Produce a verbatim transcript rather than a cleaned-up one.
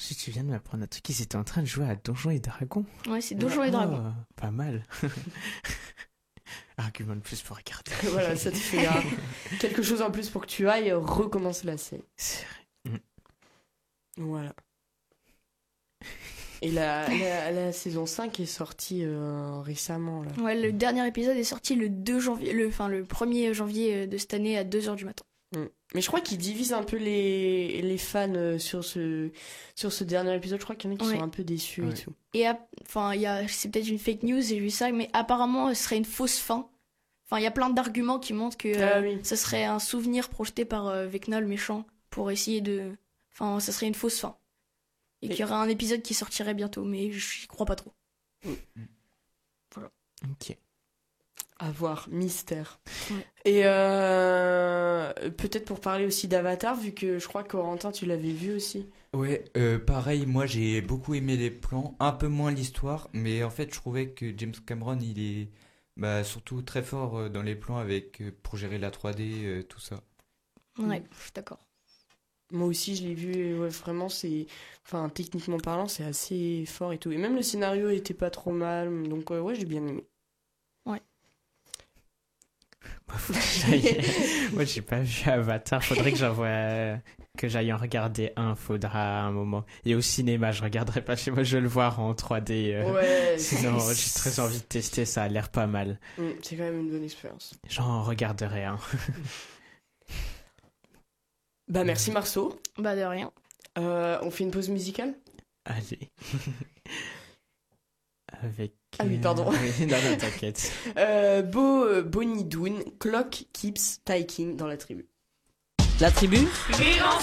Si tu viens de m'apprendre un truc, ils étaient en train de jouer à Donjons et Dragons. Ouais, c'est Donjons et Dragons. Oh, pas mal. Argument de plus pour regarder. Voilà, ça te fait euh, quelque chose en plus pour que tu ailles recommencer la série. C'est vrai. Voilà. Et la, la, la saison cinq est sortie euh, récemment. Là. Ouais, le dernier épisode est sorti le deux janvier, le, enfin le premier janvier de cette année à deux heures du matin. Mm. Mais je crois qu'ils divisent un peu les, les fans sur ce, sur ce dernier épisode. Je crois qu'il y en a qui ouais. sont un peu déçus ouais. et tout. Et enfin, il y a, c'est peut-être une fake news, j'ai vu ça, mais apparemment, ce serait une fausse fin. Enfin, il y a plein d'arguments qui montrent que ah, euh, oui. ce serait un souvenir projeté par euh, Vecna le méchant pour essayer de. Enfin, ça serait une fausse fin. Et, et... qu'il y aurait un épisode qui sortirait bientôt, mais j'y crois pas trop. Mm. Voilà. Ok. À voir, mystère. Ouais. Et euh, peut-être pour parler aussi d'Avatar, vu que je crois que Corentin, tu l'avais vu aussi. Ouais, euh, pareil, moi j'ai beaucoup aimé les plans, un peu moins l'histoire, mais en fait je trouvais que James Cameron il est bah, surtout très fort dans les plans avec euh, pour gérer la trois D, euh, tout ça. Ouais, mmh. je suis d'accord. Moi aussi je l'ai vu, et ouais, vraiment c'est, enfin techniquement parlant c'est assez fort et tout. Et même le scénario était pas trop mal, donc euh, ouais j'ai bien aimé. Ouais. Moi j'ai pas vu Avatar, faudrait que j'envoie que j'aille en regarder un, faudra un moment. Et au cinéma, je regarderai pas chez moi, je vais le voir en trois D. Euh, ouais. Sinon, j'ai très envie de tester, ça a l'air pas mal. Mmh, c'est quand même une bonne expérience. J'en regarderai un. Bah merci Marceau. Bah de rien. Euh, on fait une pause musicale ? Allez. Avec... Ah oui, pardon. Euh... non, non, t'inquiète. Euh, Bo, euh, Bonnie Doon, Clock Keeps Ticking dans la tribu. La tribu ? Vivre